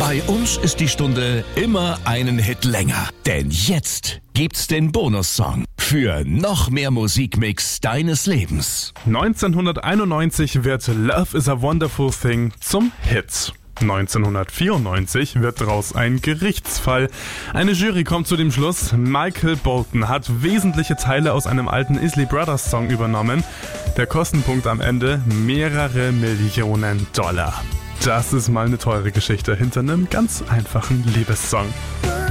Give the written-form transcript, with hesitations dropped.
Bei uns ist die Stunde immer einen Hit länger. Denn jetzt gibt's den Bonussong für noch mehr Musikmix deines Lebens. 1991 wird Love is a Wonderful Thing zum Hit. 1994 wird daraus ein Gerichtsfall. Eine Jury kommt zu dem Schluss, Michael Bolton hat wesentliche Teile aus einem alten Isley Brothers Song übernommen. Der Kostenpunkt am Ende mehrere Millionen $. Das ist mal eine teure Geschichte hinter einem ganz einfachen Liebessong.